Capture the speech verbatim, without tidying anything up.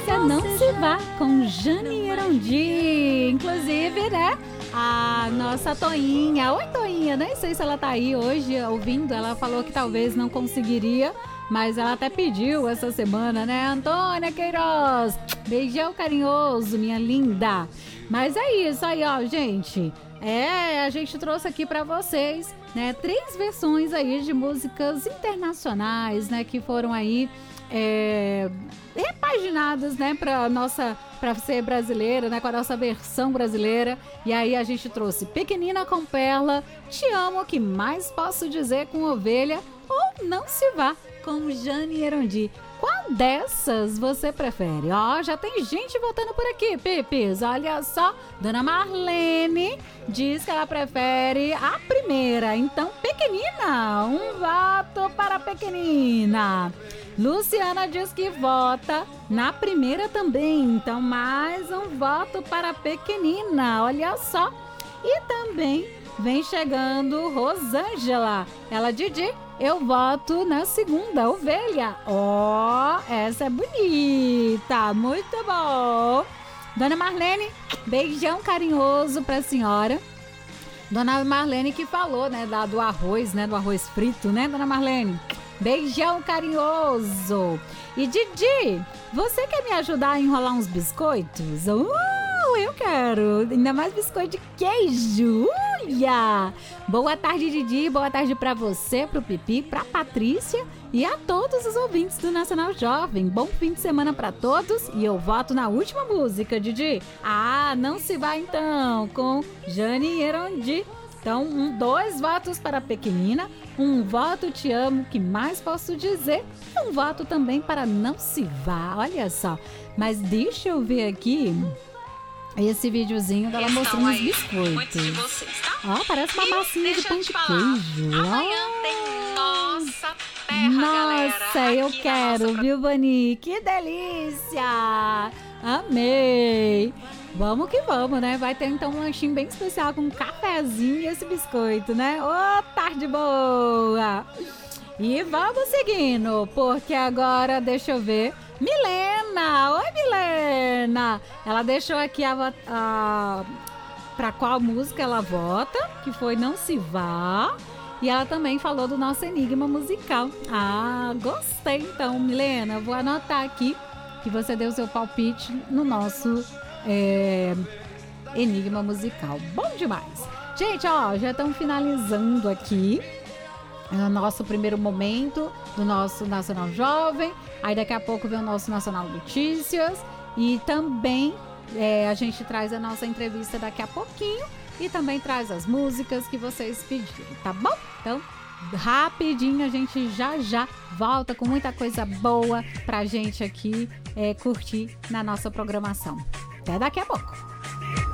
essa é Não Se Vá, com Jane Erondi. Inclusive, né, a nossa Toinha. Oi, Toinha, nem sei se ela tá aí hoje ouvindo. Ela falou que talvez não conseguiria, mas ela até pediu essa semana, né? Antônia Queiroz, beijão carinhoso, minha linda. Mas é isso aí, ó, gente. É, a gente trouxe aqui pra vocês, né, três versões aí de músicas internacionais, né, que foram aí é, repaginadas, né, pra nossa, pra ser brasileira, né, com a nossa versão brasileira. E aí a gente trouxe Pequenina com Perla, Te Amo, que mais posso dizer, com Ovelha, ou Não Se Vá, com Jane Erondi. Qual dessas você prefere? Ó, oh, já tem gente voltando por aqui, Pipis. Olha só, Dona Marlene diz que ela prefere a primeira. Então, Pequenina, um voto para a Pequenina. Luciana diz que vota na primeira também. Então, mais um voto para a Pequenina. Olha só. E também vem chegando Rosângela. Ela, Didi, eu voto na segunda, Ovelha. Ó, oh, essa é bonita. Muito bom. Dona Marlene, beijão carinhoso pra senhora. Dona Marlene que falou, né, da, do arroz, né, do arroz frito, né, Dona Marlene? Beijão carinhoso. E Didi, você quer me ajudar a enrolar uns biscoitos? Uh, eu quero. Ainda mais biscoito de queijo. Olha! Boa tarde, Didi. Boa tarde pra você, pro Pipi, pra Patrícia e a todos os ouvintes do Nacional Jovem. Bom fim de semana pra todos. E eu voto na última música, Didi. Ah, Não Se Vá então, com Jane Erondi. Então, um, dois votos para a Pequenina, um voto Te Amo, que mais posso dizer, e um voto também para Não Se Vá. Olha só, mas deixa eu ver aqui esse videozinho dela Estão mostrando os aí, biscoitos. muitos de vocês, tá? Ó, parece uma E massinha de deixa pão eu de te falar, queijo. amanhã Ó. tem Nossa Terra, Nossa, galera, eu aqui na quero, nossa... viu, Vani? Que delícia! Amei! Vamos que vamos, né? Vai ter então um lanchinho bem especial com um cafezinho e esse biscoito, né? Ô, oh, tarde boa! E vamos seguindo, porque agora, deixa eu ver, Milena! Oi, Milena! Ela deixou aqui a, a para qual música ela vota, que foi Não Se Vá. E ela também falou do nosso enigma musical. Ah, gostei então, Milena. Vou anotar aqui que você deu seu palpite no nosso é, enigma musical. Bom demais. Gente, ó, já estamos finalizando aqui o nosso primeiro momento do nosso Nacional Jovem. Aí daqui a pouco vem o nosso Nacional Notícias. E também é, a gente traz a nossa entrevista daqui a pouquinho. E também traz as músicas que vocês pediram, tá bom? Então, rapidinho, a gente já já volta com muita coisa boa pra gente aqui é, curtir na nossa programação. Até daqui a pouco.